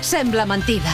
Sembla mentida.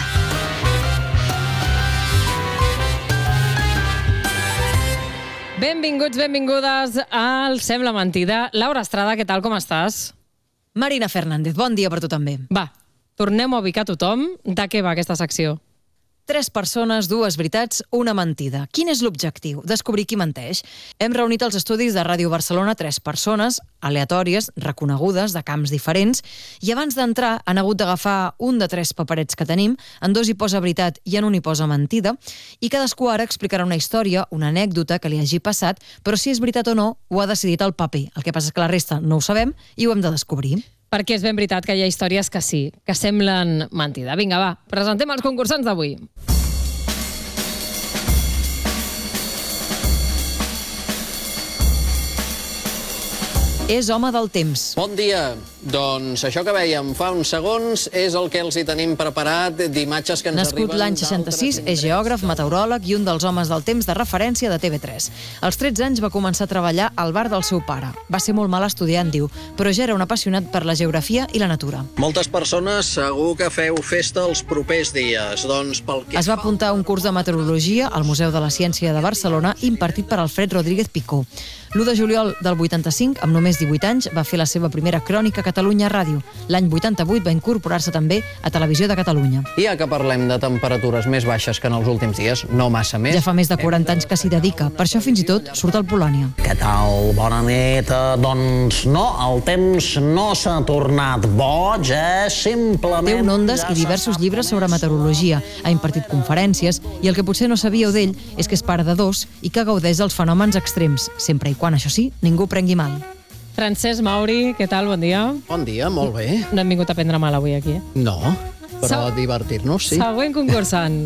Benvinguts, benvingudes al Sembla Mentida. Laura Estrada, què tal, com estàs? Marina Fernández, bon dia per tu també. Va, tornem a ubicar tothom. De què va aquesta secció? 3 persones, 2 veritats, una mentida. Quin és l'objectiu? Descobrir qui menteix. Hem reunit als estudis de Ràdio Barcelona 3 persones, aleatòries, reconegudes, de camps diferents, i abans d'entrar han hagut d'agafar un de 3 paperets que tenim, en 2 hi posa veritat i en un hi posa mentida, i cadascú ara explicarà una història, una anècdota que li hagi passat, però si és veritat o no, ho ha decidit el paper. El que passa és que la resta no ho sabem i ho hem de descobrir. Perquè és ben veritat que hi ha històries que sí, que semblen mentida. Vinga, va, presentem els concursants d'avui. És home del temps. Bon dia. Doncs això que vèiem fa uns segons és el que els hi tenim preparat d'imatges que ens arriben... Nascut l'any 66, és geògraf, meteoròleg i un dels homes del temps de referència de TV3. Als 13 anys va començar a treballar al bar del seu pare. Va ser molt mal estudiant, diu, però ja era un apassionat per la geografia i la natura. Moltes persones segur que feu festa els propers dies. Doncs pel que es va apuntar a un curs de meteorologia al Museu de la Ciència de Barcelona impartit per Alfred Rodríguez Picó. L'1 de juliol del 85, amb només 18 anys, va fer la seva primera crònica a Catalunya Ràdio. L'any 88 va incorporar-se també a Televisió de Catalunya. Ja que parlem de temperatures més baixes que en els últims dies, no massa més... Ja fa més de 40 anys que s'hi dedica, per això fins i tot surt al Polònia. Què tal? Bona nit. Doncs no, el temps no s'ha tornat boig, simplement... Té un Ondes i diversos llibres sobre meteorologia, ha impartit conferències i el que potser no sabíeu d'ell és que és pare de 2 i que gaudeix dels fenòmens extrems, sempre i quan, això sí, ningú prengui mal. Francesc Mauri, què tal? Bon dia. Bon dia, molt bé. No hem vingut a prendre mal avui aquí, No, però a divertir-nos, sí. Següent concursant.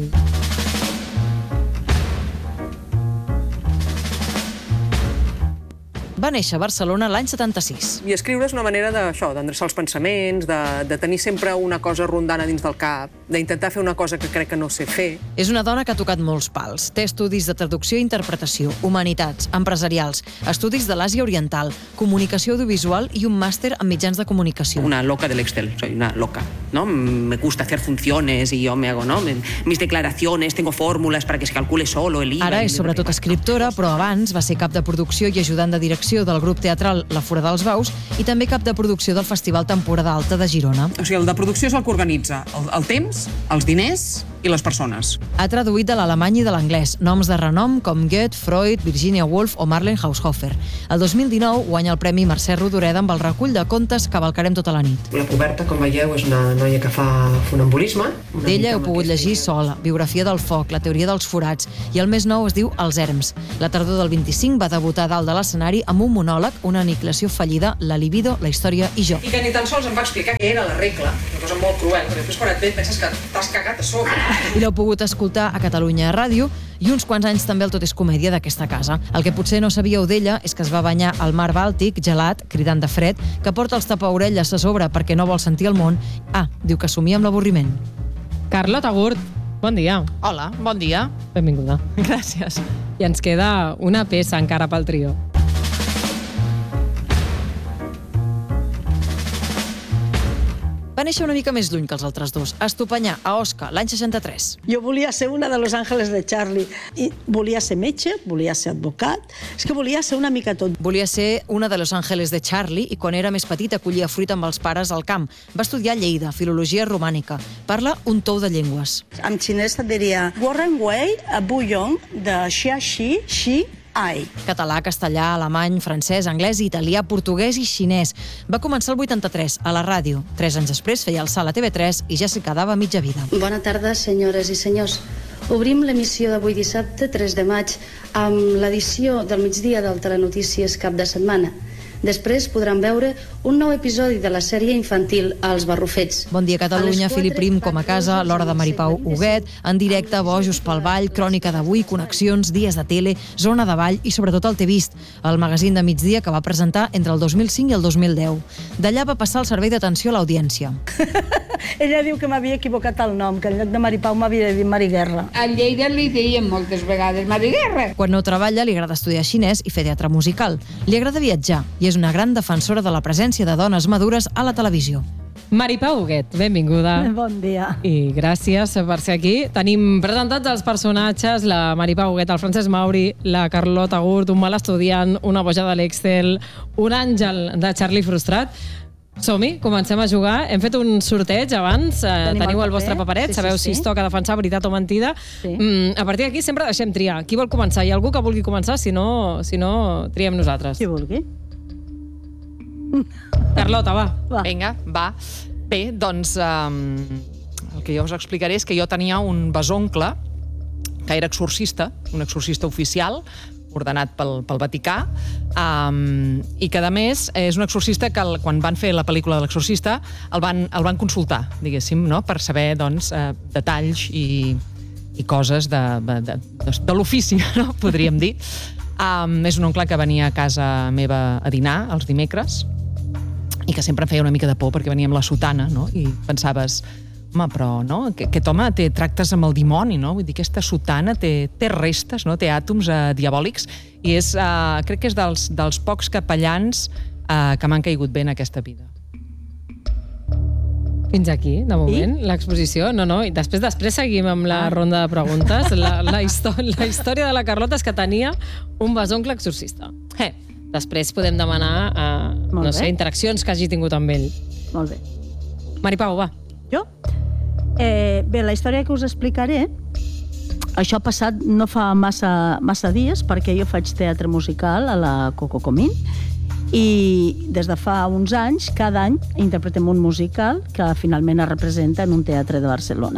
Va néixer a Barcelona l'any 76. I escriure és una manera d'endreçar els pensaments, de tenir sempre una cosa rondant a dins del cap, d'intentar fer una cosa que crec que no sé fer. És una dona que ha tocat molts pals. Té estudis de traducció i interpretació, humanitats, empresarials, estudis de l'Àsia Oriental, comunicació audiovisual i un màster en mitjans de comunicació. Una loca del Excel, soy una loca, ¿no? Me gusta hacer funciones y yo me hago, ¿no? Mis declaraciones, tengo fórmulas para que se calcule solo el IVA. Ara és sobretot escriptora, però abans va ser cap de producció i ajudant de direcció del grup teatral La Fura dels Baus i també cap de producció del Festival Temporada Alta de Girona. O sigui, el de producció és el que organitza el temps, els diners i les persones. Ha traduït de l'alemany i de l'anglès noms de renom com Goethe, Freud, Virginia Woolf o Marlen Haushofer. El 2019 guanya el Premi Mercè Rodoreda amb el recull de contes Cavalcarem tota la nit. La coberta, com veieu, és una noia que fa funambulisme. D'ella heu pogut llegir Sola, Biografia del foc, La teoria dels forats i el més nou es diu Els erms. La tardor del 25 va debutar dalt de l'escenari amb un monòleg, una aniquilació fallida, la libido, la història i jo. I que ni tan sols em va explicar què era la regla, una cosa molt cruel, perquè després quan et ve penses que t'has cagat a sobre. I l'heu pogut escoltar a Catalunya Ràdio i uns quants anys també al Tot és comèdia d'aquesta casa. El que potser no sabíeu d'ella és que es va banyar al mar Bàltic, gelat, cridant de fred, que porta els tapaorelles a sobre perquè no vol sentir el món. Diu que somia amb l'avorriment. Carlota Gurt, bon dia. Hola, bon dia. Benvinguda. Gràcies. I ens queda una peça encara pel trio. Va néixer una mica més lluny que els altres dos, a Estopanyà, a Osca, l'any 63. Jo volia ser una de Los Ángeles de Charlie. I volia ser metge, volia ser advocat, és que volia ser una mica tot. Volia ser una de Los Ángeles de Charlie i quan era més petit acollia fruita amb els pares al camp. Va estudiar a Lleida, filologia romànica. Parla un tou de llengües. En xinès et diria Warren Wei, Buyong, de Xia Xi, Xi, Ai. Català, castellà, alemany, francès, anglès, italià, portuguès i xinès. Va començar el 83, a la ràdio. 3 anys després feia el salt a TV3 i ja s'hi quedava mitja vida. Bona tarda, senyores i senyors. Obrim l'emissió d'avui dissabte, 3 de maig, amb l'edició del migdia del Telenotícies cap de setmana. Després podran veure un nou episodi de la sèrie infantil Els Barrufets. Bon dia, Catalunya, Filip Prim com a casa, l'hora de Maripau Huguet, en directe, Bojos pel Ball, Crònica d'avui, Connexions, Dies de Tele, Zona de Ball i sobretot el T'he vist, el magazín de migdia que va presentar entre el 2005 i el 2010. D'allà va passar al servei d'atenció a l'audiència. Ella diu que m'havia equivocat el nom, que en lloc de Maripau m'havia dit Mari Guerra. A Lleida li deien moltes vegades Mari Guerra. Quan no treballa, li agrada estudiar xinès i fer teatre musical. Li agrada viatjar i és una gran defensora de la presència de dones madures a la televisió. Mari Pau Huguet, benvinguda. Bon dia. I gràcies per ser aquí. Tenim presentats els personatges, la Mari Pau Huguet, el Francesc Mauri, la Carlota Gurt, un mal estudiant, una boja de l'Excel, un àngel de Charlie frustrat. Som-hi, comencem a jugar. Hem fet un sorteig abans, teniu el vostre paperet, sabeu si es toca defensar veritat o mentida. A partir d'aquí sempre deixem triar. Qui vol començar? Hi ha algú que vulgui començar? Si no, triem nosaltres. Qui vulgui. Carlota, va. Vinga, va. Bé, doncs el que jo us explicaré és que jo tenia un besoncle que era exorcista, un exorcista oficial, ordenat pel Vaticà, i que, a més, és un exorcista que quan van fer la pel·lícula de l'exorcista el van consultar, diguéssim, no? Per saber, doncs, detalls i coses de l'ofici, no? Podríem dir. És un oncle que venia a casa meva a dinar els dimecres i que sempre em feia una mica de por perquè venia amb la sotana, no? I pensaves, home, però no? Aquest home tractes amb el dimoni, no? Vull dir, aquesta sotana té restes, no? Té àtoms diabòlics i crec que és dels pocs capellans que m'han caigut bé en aquesta vida. Fins aquí, de moment, l'exposició. No, i després seguim amb la ronda de preguntes. La història de la Carlota és que tenia un besoncle exorcista. Després podem demanar interaccions que hagi tingut amb ell. Molt bé. Mari Pau, va. Jo? Bé, la història que us explicaré, això ha passat no fa massa dies, perquè jo faig teatre musical a la Coco Comín, i des de fa uns anys, cada any, interpretem un musical que finalment es representa en un teatre de Barcelona.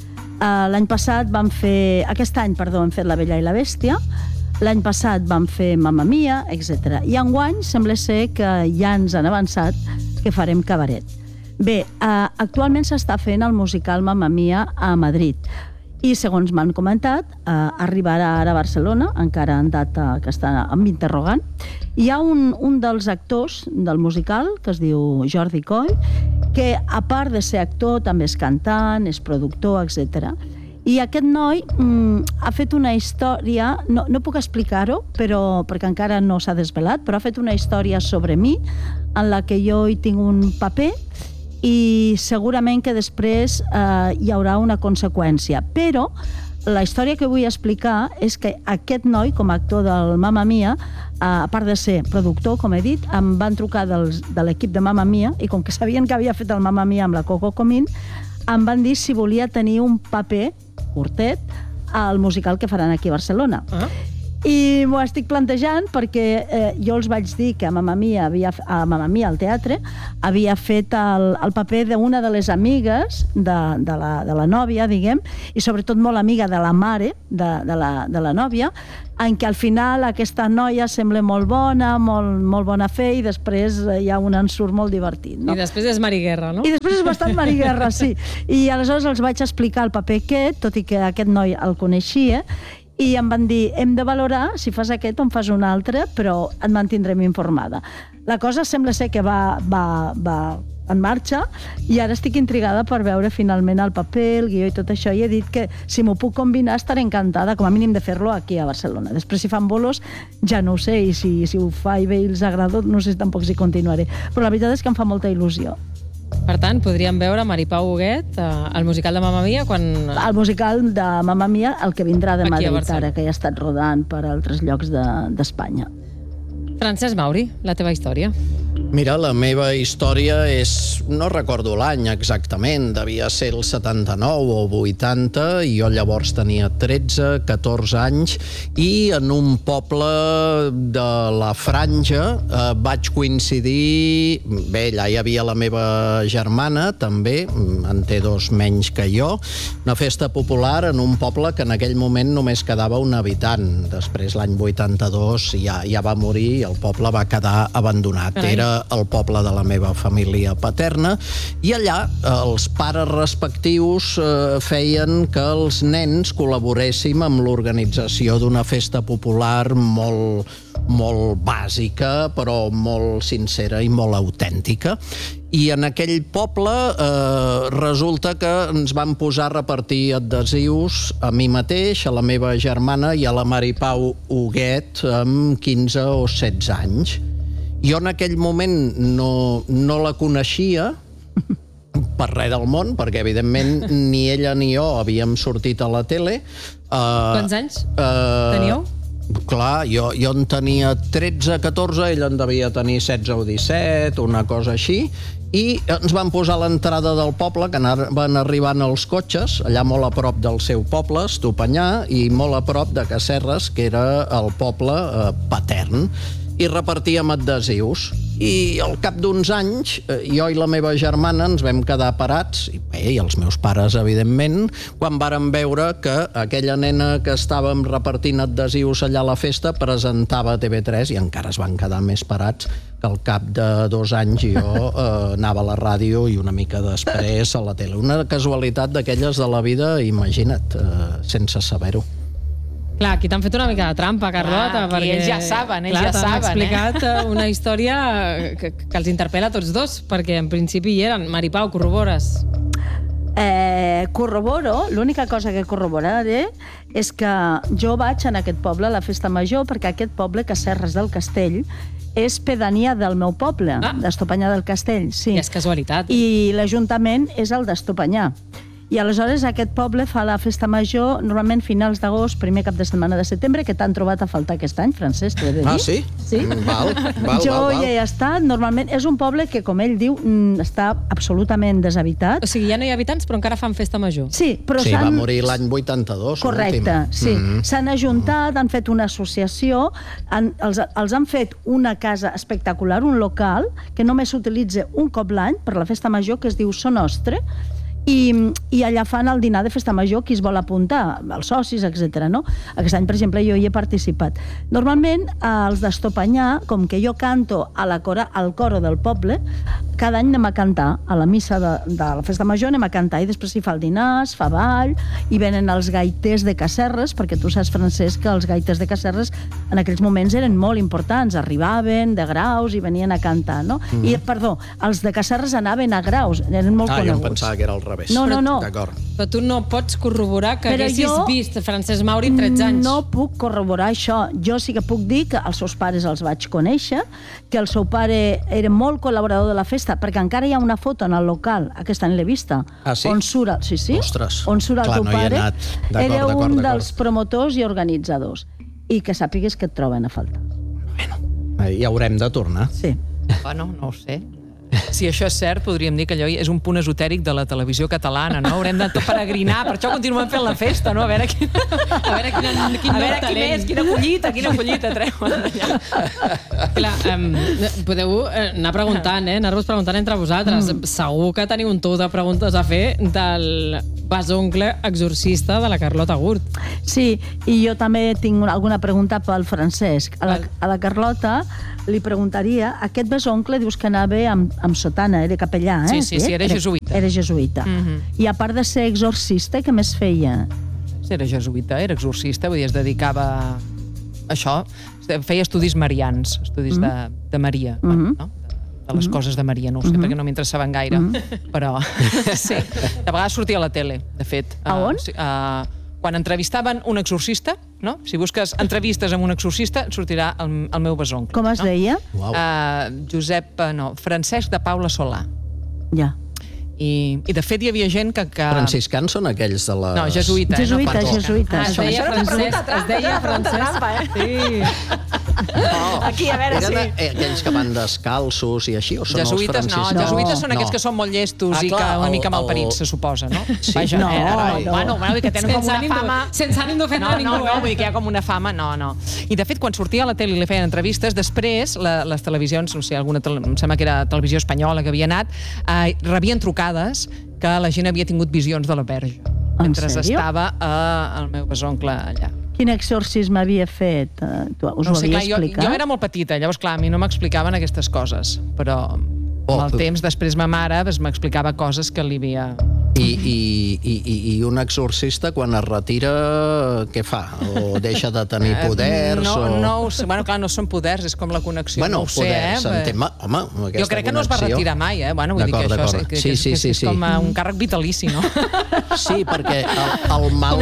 Aquest any, hem fet La Bella i la Bèstia, l'any passat vam fer Mamma Mia, etc. I enguany sembla ser que ja ens han avançat que farem cabaret. Bé, actualment s'està fent el musical Mamma Mia a Madrid i, segons m'han comentat, arribarà ara a Barcelona, encara en data que està amb interrogant. Hi ha un dels actors del musical, que es diu Jordi Coll, que, a part de ser actor, també és cantant, és productor, etc. I aquest noi ha fet una història, no puc explicar-ho, perquè encara no s'ha desvelat, però ha fet una història sobre mi, en la que jo hi tinc un paper, i segurament que després hi haurà una conseqüència. Però la història que vull explicar és que aquest noi, com a actor del Mamma Mia, a part de ser productor, com he dit, em van trucar de l'equip de Mamma Mia, i com que sabien que havia fet el Mamma Mia amb la Coco Comín, em van dir si volia tenir un paper curtet al musical que faran aquí a Barcelona. I m'ho estic plantejant perquè jo els vaig dir que a Mamma Mia, al teatre, havia fet el paper d'una de les amigues de la nòvia, diguem, i sobretot molt amiga de la mare de la nòvia, en què al final aquesta noia sembla molt bona, molt bona fe, i després hi ha un ensurt molt divertit. I després és Mari Guerra, no? I després és bastant Mari Guerra, sí. I aleshores els vaig explicar el paper aquest, tot i que aquest noi el coneixia, i em van dir, hem de valorar si fas aquest o en fas un altre, però et mantindrem informada. La cosa sembla ser que va en marxa, i ara estic intrigada per veure finalment el paper, el guió i tot això, i he dit que si m'ho puc combinar estaré encantada, com a mínim de fer-lo aquí a Barcelona. Després, si fan bolos, ja no ho sé, i si ho fa i bé i els agrada, no sé tampoc si continuaré. Però la veritat és que em fa molta il·lusió. Per tant, podríem veure Mari Pau Huguet al musical de Mamma Mia quan... El musical de Mamma Mia, el que vindrà de Madrid, ara que ja ha estat rodant per altres llocs d'Espanya. Francesc Mauri, la teva història. Mira, la meva història és... No recordo l'any exactament, devia ser el 79 o 80, i jo llavors tenia 13, 14 anys, i en un poble de la Franja vaig coincidir... Bé, allà hi havia la meva germana, també, en té 2 menys que jo, una festa popular en un poble que en aquell moment només quedava un habitant. Després, l'any 82, ja va morir i el poble va quedar abandonat. Era el poble de la meva família paterna, i allà els pares respectius feien que els nens col·laboréssim amb l'organització d'una festa popular molt bàsica, però molt sincera i molt autèntica. I en aquell poble resulta que ens van posar a repartir adhesius a mi mateix, a la meva germana i a la Mari Pau Huguet amb 15 o 16 anys. Jo en aquell moment no la coneixia, per res del món, perquè evidentment ni ella ni jo havíem sortit a la tele. Quants anys teníeu? Clar, jo en tenia 13-14, ella en devia tenir 16 o 17, una cosa així, i ens van posar a l'entrada del poble, que van arribant els cotxes, allà molt a prop del seu poble, Estopanyà, i molt a prop de Casserres, que era el poble patern, i repartíem adhesius. I al cap d'uns anys, jo i la meva germana ens vam quedar parats, i els meus pares, evidentment, quan vàrem veure que aquella nena que estàvem repartint adhesius allà a la festa presentava a TV3 i encara es van quedar més parats que al cap de 2 anys jo anava a la ràdio i una mica després a la tele. Una casualitat d'aquelles de la vida, imagina't, sense saber-ho. Clar, aquí t'han fet una mica de trampa, Carlota, perquè... ells ja saben, t'han explicat una història que els interpel·la a tots dos, perquè en principi hi eren. Mari Pau, corrobores? Corroboro, l'única cosa que corroboraré és que jo vaig en aquest poble a la festa major, perquè aquest poble, Casserres del Castell, és pedania del meu poble, d'Estopanyà del Castell, sí. I és casualitat. I l'Ajuntament és el d'Estopanyà. I aleshores aquest poble fa la festa major normalment finals d'agost, primer cap de setmana de setembre, que t'han trobat a faltar aquest any, Francesc, t'ho he de dir. Ah, sí? Sí. Val. Jo hi he estat. Normalment és un poble que, com ell diu, està absolutament deshabitat. O sigui, ja no hi ha habitants, però encara fan festa major. Sí, però sí, va morir l'any 82. Correcte, sí. S'han ajuntat, han fet una associació, els han fet una casa espectacular, un local, que només s'utilitza un cop l'any per la festa major, que es diu Son Nostre, i allà fan el dinar de festa major qui es vol apuntar, els socis, etc. No? Aquest any, per exemple, jo hi he participat. Normalment, els d'Estopanyà, com que jo canto al coro del poble, cada any anem a cantar, a la missa de la festa major anem a cantar, i després s'hi fa el dinar, es fa ball, i venen els gaiters de Casserres, perquè tu saps, Francesc, que els gaiters de Casserres en aquells moments eren molt importants, arribaven de Graus i venien a cantar, no? I, perdó, els de Casserres anaven a Graus, eren molt coneguts. Jo em pensava que era al revés. No. D'acord. Però tu no pots corroborar que haguessis vist Francesc Mauri 13 anys. No puc corroborar això. Jo sí que puc dir que els seus pares els vaig conèixer, que el seu pare era molt col·laborador de la festa, perquè encara hi ha una foto en el local, aquesta any l'he vista, on surt, on surt el teu pare. Era un dels promotors i organitzadors. I que sàpigues que et troben a faltar. Bueno, ja haurem de tornar. Sí. Bueno, no ho sé. Si això és cert, podríem dir que allò és un punt esotèric de la televisió catalana, no? Haurem de peregrinar, per això continuem fent la festa, no? A veure quin és, quina collita treuen allà. Clar, podeu anar preguntant, anar-vos preguntant entre vosaltres. Segur que teniu un tou de preguntes a fer del besoncle exorcista de la Carlota Gurt. Sí, i jo també tinc alguna pregunta pel Francesc. A la Carlota li preguntaria, aquest besoncle dius que anava amb sotana, era capellà, eh? Sí, era jesuïta. Era jesuïta. I a part de ser exorcista, què més feia? Era jesuïta, era exorcista, vull dir, es dedicava a això, feia estudis marians, estudis de Maria, no? De les coses de Maria, no ho sé, perquè no m'interessaven gaire, però sí, de vegades sortia a la tele, de fet. A on? Quan entrevistaven un exorcista, no? Si busques entrevistes amb un exorcista, sortirà el meu besoncle. Com es deia? Francesc de Paula Solà. Ja. I de fet hi havia gent que... Franciscans són aquells de les... No, jesuïta. Jesuïta. Es deia Francesc. Sí. Aquí, a veure, eren aquells que van descalços i així, o són jesuïtes, els franciscans? No, jesuïtes són aquests que són molt llestos i que una mica malparits, se suposa, no? Sí? Vaja, bueno, que tenen com una fama... Sense ànim d'ofendre ningú, No, vull dir que hi ha com una fama, no. I de fet, quan sortia a la tele i li feien entrevistes, després les televisions, no sé, em sembla que era televisió espanyola que havia anat, rebien trucades que la gent havia tingut visions de la Verge mentre estava el meu besoncle allà. Quin exorcisme havia fet? Us ho havia explicat? Jo era molt petita, llavors, clar, a mi no m'explicaven aquestes coses, però amb el temps, després ma mare m'explicava coses que li havia I un exorcista, quan es retira, què fa? O deixa de tenir poders? No ho sé. Bueno, clar, no són poders, és com la connexió. Bueno, no ho sé, poders, home, aquesta jo crec que no es va retirar mai, Bueno, vull dir que això és com un càrrec vitalici, no? Sí, perquè el mal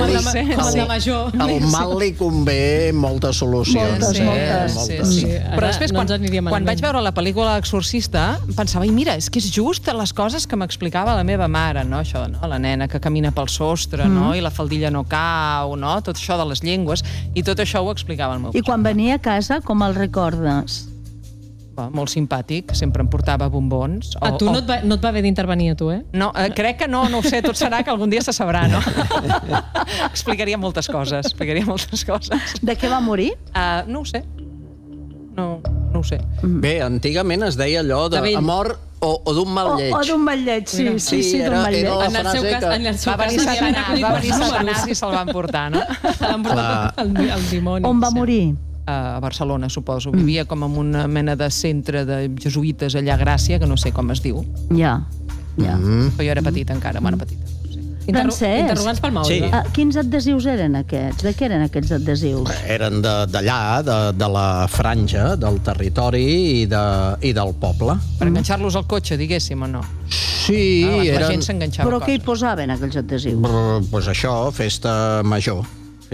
li convé moltes solucions. Moltes. Però després, quan vaig veure la pel·lícula Exorcista, pensava, mira, és que és just les coses que m'explicava la meva mare, no? Això, no? La nena que camina pel sostre, no? I la faldilla no cau, no? Tot això de les llengües, i tot això ho explicava el meu I quan venia a casa, com el recordes? Molt simpàtic, sempre em portava bombons. A tu no et va haver d'intervenir, a tu, No, crec que no ho sé, tot serà que algun dia se sabrà, no? Explicaria moltes coses. De què va morir? No ho sé. No ho sé. Bé, antigament es deia allò de mort o d'un mal lleig. O d'un mal lleig, sí, d'un mal lleig. En el seu cas, va venir Satanàs i se'l van portar, no? L'han portat el dimoni. On va morir? A Barcelona, suposo. Vivia com en una mena de centre de jesuïtes allà a Gràcia, que no sé com es diu. Ja. Però jo era petita encara, petita. Francesc, interrogants pel Mauri. Quins adhesius eren aquests? De què eren aquests adhesius? Eren d'allà, de la franja, del territori i del poble. Per enganxar-los al cotxe, diguéssim, o no? Sí, la gent s'enganxava. Però què hi posaven, aquells adhesius? Doncs això, festa major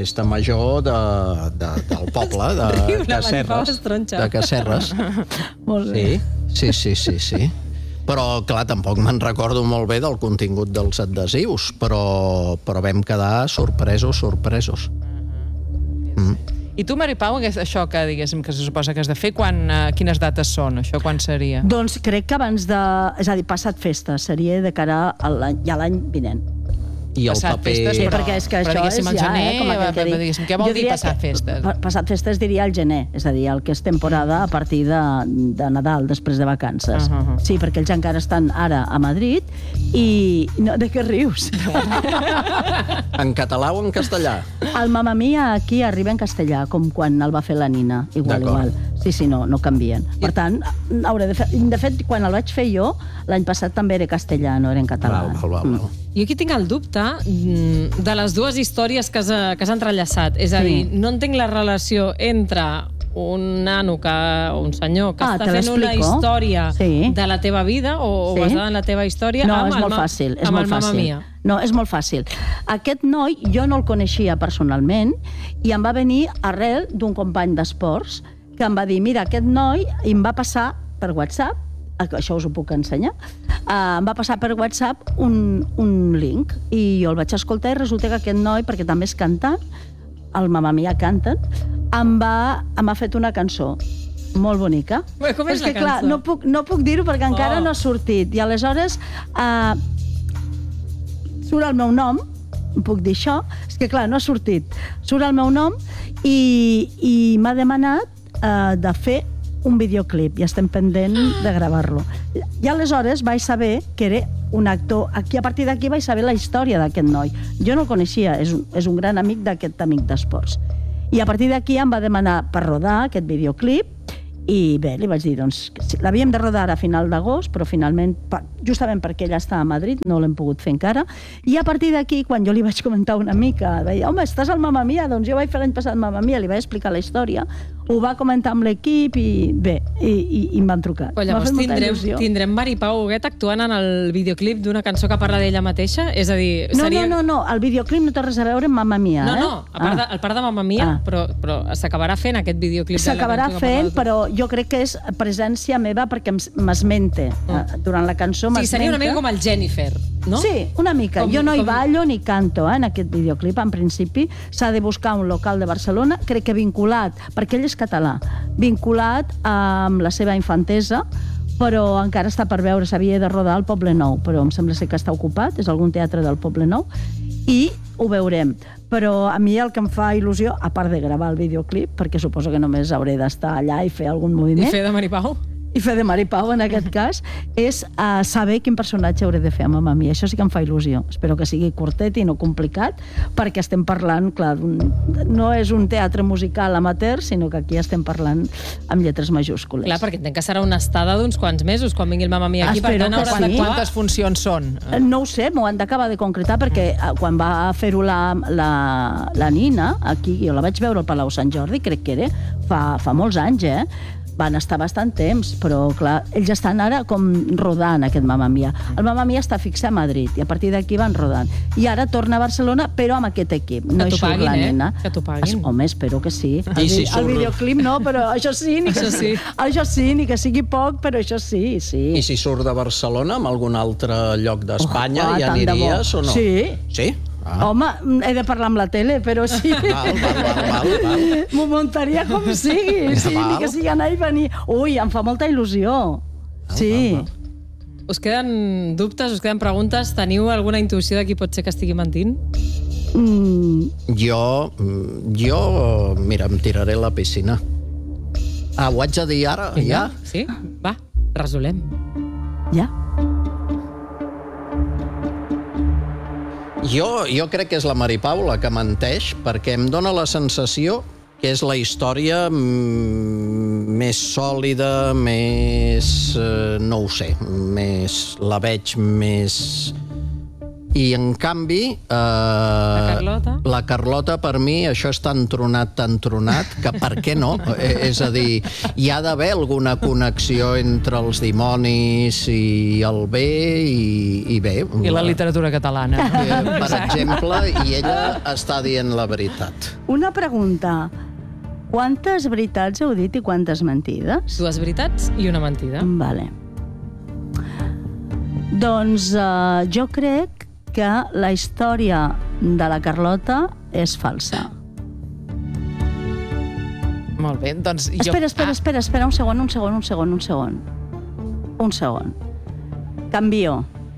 del poble, de Casserres. Molt bé. Sí. Però, clar, tampoc me'n recordo molt bé del contingut dels adhesius, però vam quedar sorpresos. I tu, Mari Pau, això que diguéssim que se suposa que has de fer, quines dates són? Això quan seria? Doncs crec que abans de... És a dir, passat festa, seria de cara a l'any vinent. I el paper... Sí, perquè és que això és ja, què vol dir passat festes? Passat festes diria el gener, és a dir, el que és temporada a partir de Nadal, després de vacances. Sí, perquè ells encara estan ara a Madrid i... De què rius? En català o en castellà? El Mamma Mia aquí arriba en castellà, com quan el va fer la Nina, igual. Sí, no canvien. Per tant, hauré de fer... De fet, quan el vaig fer jo, l'any passat també era castellà, no era en català. Val. Jo aquí tinc el dubte de les dues històries que has entrellaçat. És a dir, no entenc la relació entre un nano o un senyor que està fent una història de la teva vida o basada en la teva història amb el Mamma Mia. No, és molt fàcil. Aquest noi jo no el coneixia personalment i em va venir arrel d'un company d'esports que em va dir, mira, aquest noi em va passar per WhatsApp, això us ho puc ensenyar, em va passar per WhatsApp un link i jo el vaig escoltar i resulta que aquest noi, perquè també és cantant, el Mamma Mia canten, em ha fet una cançó molt bonica. Com és la cançó? Clar, no puc dir-ho perquè encara no ha sortit i aleshores surt el meu nom, puc dir això, és que clar, no ha sortit, surt el meu nom i m'ha demanat de fer un videoclip i estem pendents de gravar-lo. I aleshores vaig saber que era un actor. A partir d'aquí vaig saber la història d'aquest noi. Jo no el coneixia, és un gran amic d'aquest amic d'esports. I a partir d'aquí em va demanar per rodar aquest videoclip i bé, li vaig dir, doncs, l'havíem de rodar a final d'agost, però finalment, justament perquè ella està a Madrid, no l'hem pogut fer encara, i a partir d'aquí, quan jo li vaig comentar una mica, deia, home, estàs al Mamma Mia, doncs jo vaig fer l'any passat Mamma Mia, li vaig explicar la història, ho va comentar amb l'equip i bé, i em van trucar. Però llavors tindrem Mari Pau Huguet actuant en el videoclip d'una cançó que parla d'ella mateixa? És a dir, seria... No, el videoclip no té res a veure amb Mamma Mia, el part de Mamma Mia, però s'acabarà fent aquest videoclip. S'acabarà fent, però jo crec que és presència meva perquè m'esmente. Durant la cançó m'esmenta. Sí, seria una mica com el Jennifer, no? Sí, una mica. Jo no hi ballo ni canto en aquest videoclip, en principi. S'ha de buscar un local de Barcelona, crec que vinculat, perquè ell és català, vinculat amb la seva infantesa, però encara està per veure, s'havia de rodar al Poble Nou, però em sembla ser que està ocupat, és algun teatre del Poble Nou, i ho veurem. Però a mi el que em fa il·lusió, a part de gravar el videoclip, perquè suposo que només hauré d'estar allà i fer algun moviment... I fer de Mari Pau? i fer de Maripau en aquest cas, és saber quin personatge hauré de fer a Mamma Mia. Això sí que em fa il·lusió. Espero que sigui curtet i no complicat, perquè estem parlant, clar, no és un teatre musical amateur, sinó que aquí estem parlant amb lletres majúscules. Clar, perquè entenc que serà una estada d'uns quants mesos quan vingui el Mamma Mia aquí, per tant hauràs d'actuar. Quantes funcions són? No ho sé, m'ho han d'acabar de concretar, perquè quan va fer-ho la Nina, aquí, jo la vaig veure al Palau Sant Jordi, crec que era, fa molts anys, van estar bastant temps, però clar, ells estan ara com rodant aquest Mamma Mia. El Mamma Mia està fixat a Madrid i a partir d'aquí van rodant. I ara torna a Barcelona, però amb aquest equip. No que t'ho paguin, nena. Que t'ho paguin. Home, espero que sí. El videoclip no, però això sí, ni que sigui poc, però això sí. I si surt de Barcelona, amb algun altre lloc d'Espanya, hi aniries o no? Sí. Sí? Home, he de parlar amb la tele, però sí. Val. M'ho muntaria com sigui. Sí, ni que sigui anar i venir. Ui, em fa molta il·lusió. Sí. Us queden dubtes, us queden preguntes? Teniu alguna intuïció de qui pot ser que estigui mentint? Jo, mira, em tiraré a la piscina. Ho haig de dir ara? Ja? Sí? Va, resolem. Ja? Jo crec que és la Maripau la que menteix, perquè em dóna la sensació que és la història més sòlida, més... no ho sé, la veig més... I, en canvi, la Carlota, per mi, això és tan tronat, que per què no? És a dir, hi ha d'haver alguna connexió entre els dimonis i el bé i bé. I la literatura catalana. Per exemple, i ella està dient la veritat. Una pregunta. Quantes veritats heu dit i quantes mentides? 2 veritats i una mentida. Vale. Doncs jo crec que la història de la Carlota és falsa. Molt bé, doncs... Espera, un segon. Canvio.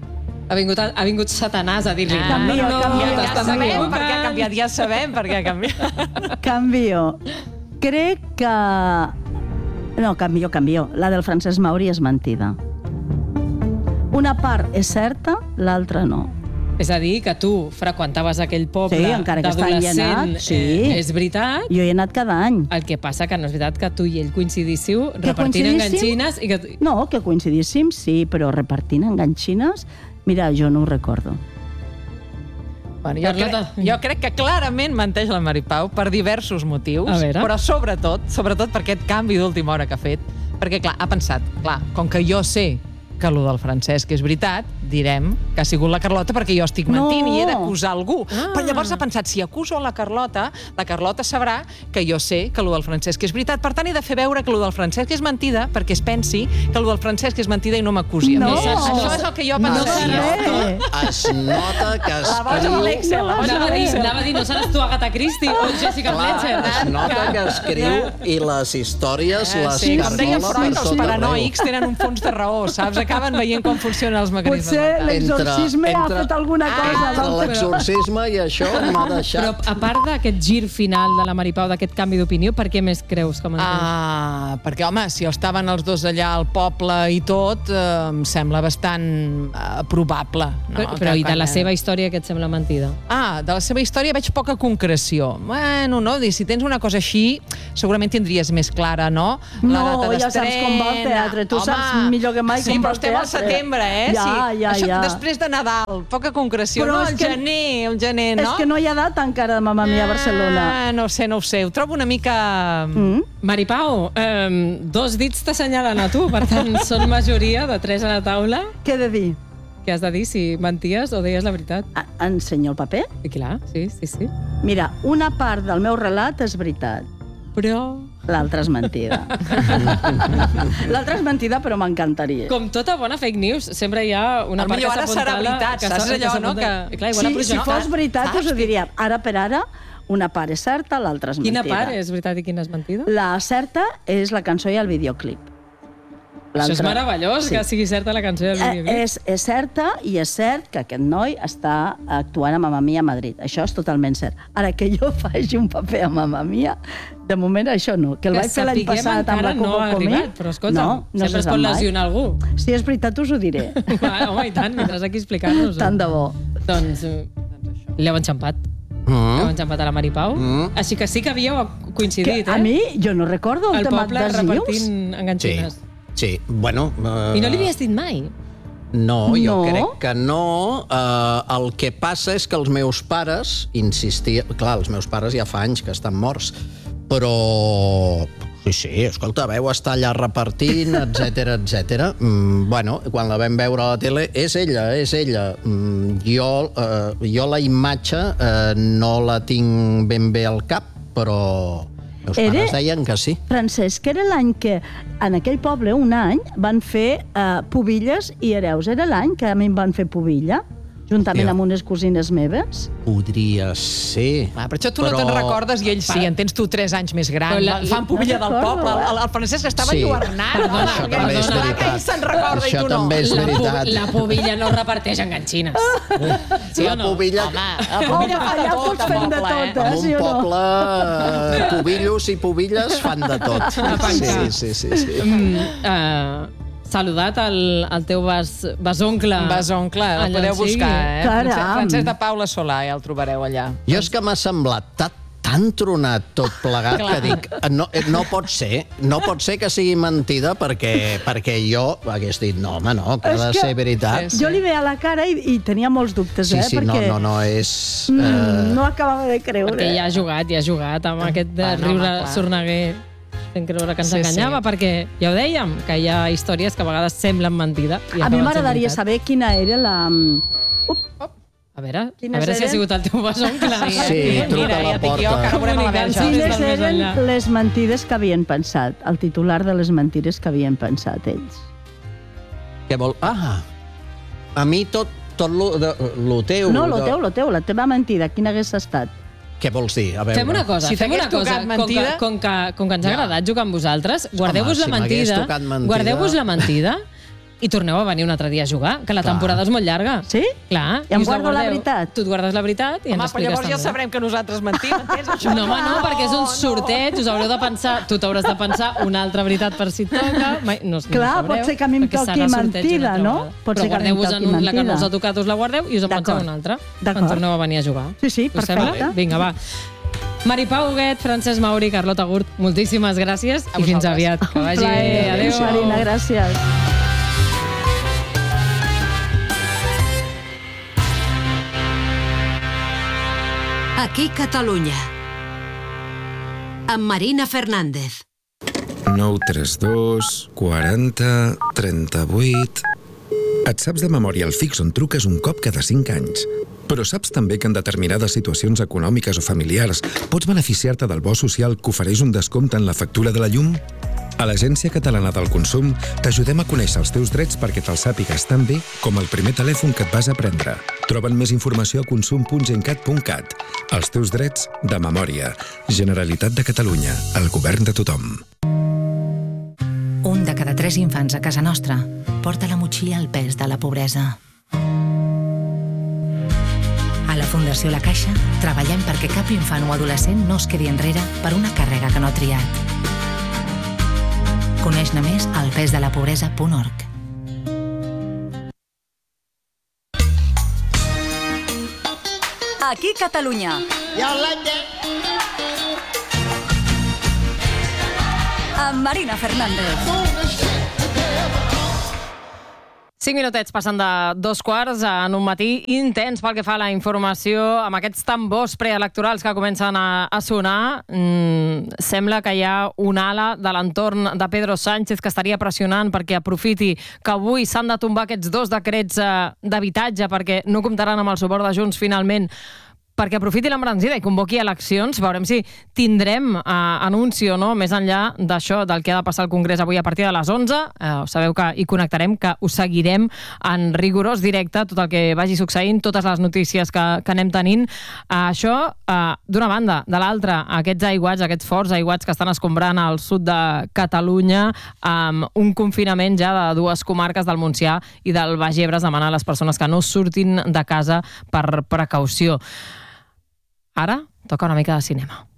Ha vingut Satanàs a dir-li. Ja sabem per què ha canviat, Canvio. Crec que... No, canvio. La del Francesc Mauri és mentida. Una part és certa, l'altra no. És a dir, que tu freqüentaves aquell poble d'adolescent, és veritat. Jo hi he anat cada any. El que passa que no és veritat que tu i ell coincidíssiu repartint enganxines i que... No, que coincidíssim, sí, però repartint enganxines, mira, jo no ho recordo. Bueno, jo crec que clarament menteix la Maripau per diversos motius, però sobretot per aquest canvi d'última hora que ha fet, perquè, clar, ha pensat, com que jo sé que el del Francesc és veritat, direm que ha sigut la Carlota perquè jo estic mentint i he d'acusar algú. Però llavors ha pensat, si acuso la Carlota sabrà que jo sé que el del Francesc és veritat. Per tant, he de fer veure que el del Francesc és mentida perquè es pensi que el del Francesc és mentida i no m'acusi. Això és el que jo pensaria. Es nota que escriu... La boja de l'Excel. Anava a dir, no seràs tu Agatha Christie o Jessica Fletcher. Es nota que escriu i les històries les cargola com deia Freud, els paranoics tenen un fons de raó, saps? Acaben veient com funcionen els mecanismes. Potser l'exorcisme ha fet alguna cosa. Entre l'exorcisme i això m'ha deixat... Però a part d'aquest gir final de la Maripau, d'aquest canvi d'opinió, per què més creus que menteix? Perquè, home, si estaven els dos allà al poble i tot, em sembla bastant probable. Però i de la seva història què et sembla mentida? De la seva història veig poca concreció. Bueno, no, si tens una cosa així, segurament tindries més clara, no? No, ja saps com va el teatre. Tu saps millor que mai com va el teatre. Sí, però estem al setembre, Ja. Després de Nadal, poca concreció. Però no, el gener, no? És que no hi ha data encara de Mamma Mia a Barcelona. No ho sé. Ho trobo una mica... Maripau, 2 dits t'assenyalen a tu, per tant, són majoria de 3 a la taula. Què he de dir? Què has de dir, si menties o deies la veritat? Ensenyo el paper? Sí, clar, sí. Mira, una part del meu relat és veritat. Però... L'altra és mentida. L'altra és mentida, però m'encantaria. Com tota bona fake news, sempre hi ha una part que s'apuntala... Potser ara serà veritat, saps allò, no? Si fos veritat, us ho diria. Ara per ara, una part és certa, l'altra és mentida. Quina part és veritat i quina és mentida? La certa és la cançó i el videoclip. Això és meravellós, que sigui certa la cançó del videoclip. És certa, i és cert que aquest noi està actuant a Mamma Mia a Madrid. Això és totalment cert. Ara, que jo faci un paper a Mamma Mia, de moment això no. Que el vaig fer l'any passat amb la Coco Comé. Però escolta, sempre es pot lesionar algú. Si és veritat, us ho diré. Home, i tant, mentre aquí explicant-nos-ho. Tant de bo. Doncs l'heu enxampat. L'heu enxampat a la Mari Pau. Així que sí que havíeu coincidit, A mi, jo no recordo el tema poble repartint enganxines. Sí, bueno... I no li havies dit mai? No, jo crec que no. El que passa és que els meus pares insistien... Clar, els meus pares ja fa anys que estan morts, però... Sí, escolta, vau estar allà repartint, etc. Bueno, quan la vam veure a la tele, és ella. Jo la imatge no la tinc ben bé al cap, però... Els pares deien que sí. Francesc, era l'any que en aquell poble, un any, van fer pubilles i hereus. Era l'any que a mi em van fer pubilla, juntament amb unes cosines meves. Podria ser. Però això tu no te'n recordes i ells sí, en tens tu 3 anys més gran. Fan pubilla del poble. El Francesc estava enlluernat. Això també és veritat. Se'n recorda i tu no. Això també és veritat. La pubilla no reparteix enganxines. La pubilla... Allà tots fem de tot, En un poble, pubillos i pubilles fan de tot. Sí. Saludat al teu besoncle. Besoncle, el podeu buscar, Francesc de Paula Solà, ja el trobareu allà. Jo és que m'ha semblat tan tronat tot plegat que dic, no pot ser que sigui mentida perquè jo hagués dit, no, home, no, que ha de ser veritat. Jo li veia la cara i tenia molts dubtes, Sí, no, és... No acabava de creure. Perquè ja ha jugat amb aquest riure sorneguer fent creure que ens enganyava, perquè ja ho dèiem, que hi ha històries que a vegades semblen mentida. A mi m'agradaria saber quina era la... A veure si ha sigut el teu besoncle. Sí, truca a la porta. Quines eren les mentides que havien pensat, el titular de les mentides que havien pensat ells? Què vol? A mi tot lo teu... No, lo teu, la teva mentida, quina hagués estat? Què vols dir? A veure. Fem una cosa. Com que ens ha agradat jugar amb vosaltres, guardeu-vos la mentida i torneu a venir un altre dia a jugar, que la temporada és molt llarga. Sí? Clar. I em guardo la veritat? Tu et guardes la veritat i ens expliques també. Home, però llavors ja sabrem que nosaltres mentim, entens? No, perquè és un sorteig, us haureu de pensar, tu t'hauràs de pensar una altra veritat per si et toca. Clar, pot ser que a mi em toqui mentida, no? Però guardeu-vos en la que no us ha tocat, us la guardeu i us en penseu una altra. Quan torneu a venir a jugar. Sí, perfecte. Vinga, va. Mari Pau Huguet, Francesc Mauri, Carlota Gurt, moltíssimes gràcies i fins aviat. Que vagi bé. Adéu, Marina, gràcies. Aquí Catalunya, amb Marina Fernández. 932 40 38... Et saps de memòria el fix on truques un cop cada 5 anys. Però saps també que en determinades situacions econòmiques o familiars pots beneficiar-te del bo social que ofereix un descompte en la factura de la llum? A l'Agència Catalana del Consum t'ajudem a conèixer els teus drets perquè te'ls sàpigues tan bé com el primer telèfon que et vas a prendre. Troba'n més informació a consum.gencat.cat. Els teus drets de memòria. Generalitat de Catalunya. El govern de tothom. Un de cada 3 infants a casa nostra porta a la motxilla el pes de la pobresa. A la Fundació La Caixa treballem perquè cap infant o adolescent no es quedi enrere per una càrrega que no ha triat. Coneix-ne més al pesdelapobresa.org. Aquí Catalunya. Amb Marina Fernández. 5 minutets passant de 2:15 en un matí intens pel que fa a la informació, amb aquests tambors preelectorals que comencen a sonar. Sembla que hi ha una ala de l'entorn de Pedro Sánchez que estaria pressionant perquè aprofiti que avui s'han de tombar aquests 2 decrets d'habitatge perquè no comptaran amb el suport de Junts finalment perquè aprofiti l'embranzida i convoqui eleccions. Veurem si tindrem anunci o no, més enllà d'això, del que ha de passar al Congrés avui a partir de les 11. Sabeu que hi connectarem, que us seguirem en rigorós directe, tot el que vagi succeint, totes les notícies que anem tenint. Això, d'una banda. De l'altra, aquests aiguats, aquests forts aiguats que estan escombrant al sud de Catalunya, amb un confinament ja de 2 comarques del Montsià i del Baix Ebre, demanar a les persones que no surtin de casa per precaució. Ara toca una mica de cinema.